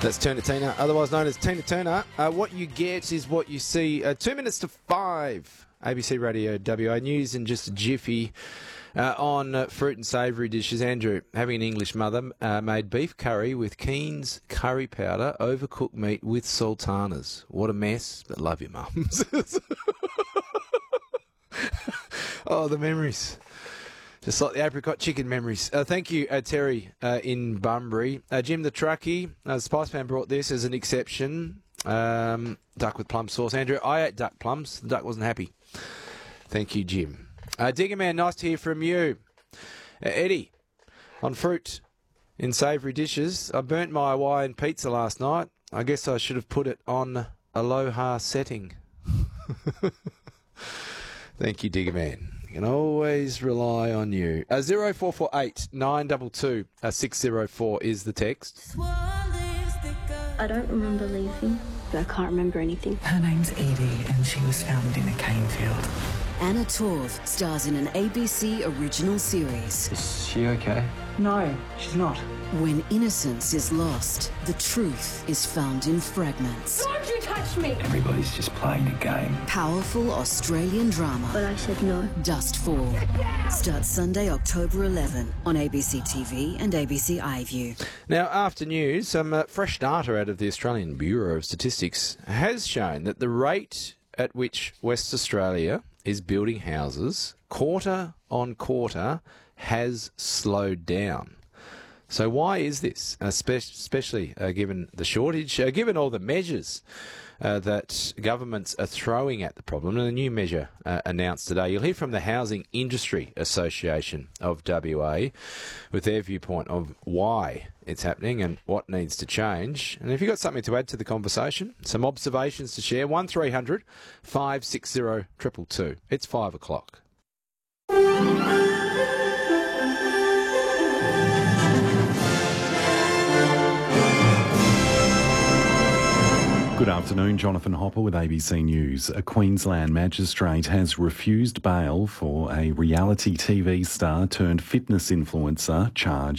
That's Turner Tina, otherwise known as Tina Turner. What you get is what you see. 2 minutes to 5. ABC Radio WA News in just a jiffy. On fruit and savoury dishes, Andrew, having an English mother, made beef curry with Keen's curry powder, overcooked meat with sultanas. What a mess, but love you, mums. Oh, the memories. Just like the apricot chicken memories. Thank you, Terry in Bunbury. Jim the Truckie, Spice Man brought this as an exception. Duck with plum sauce. Andrew, I ate duck plums. The duck wasn't happy. Thank you, Jim. Digger Man, nice to hear from you. Eddie, on fruit in savoury dishes. I burnt my Hawaiian pizza last night. I guess I should have put it on aloha setting. Thank you, Digger Man. You can always rely on you. 0448 922 604 is the text. I don't remember leaving. I can't remember anything. Her name's Edie and she was found in a cane field. Anna Torv stars in an ABC original series. Is she okay? No, she's not. When innocence is lost, the truth is found in fragments. Don't you touch me! Everybody's just playing a game. Powerful Australian drama. But I said no. Dustfall. Starts Sunday, October 11 on ABC TV and ABC iView. Now, after news, some fresh data out of the Australian Bureau of Statistics has shown that the rate at which West Australia is building houses quarter on quarter has slowed down. So why is this, especially given the shortage, given all the measures that governments are throwing at the problem, and a new measure announced today? You'll hear from the Housing Industry Association of WA with their viewpoint of why it's happening and what needs to change. And if you've got something to add to the conversation, some observations to share, 1300 560 222. It's 5 o'clock. Good afternoon, Jonathan Hopper with ABC News. A Queensland magistrate has refused bail for a reality TV star turned fitness influencer charged